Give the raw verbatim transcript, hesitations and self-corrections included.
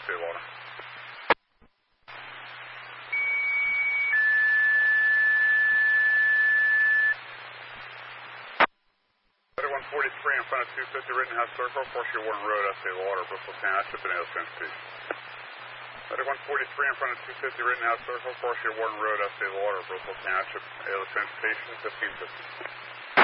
see the water. one forty-three in front of two fifty Rittenhouse Circle, Forshire Warden Road, S A Water, Bristol Township, and Ayla Transportation. one forty-three in front of two fifty Rittenhouse Circle, Forshire Warden Road, S A Water, Bristol Township, Ayla Transportation, fifteen fifty.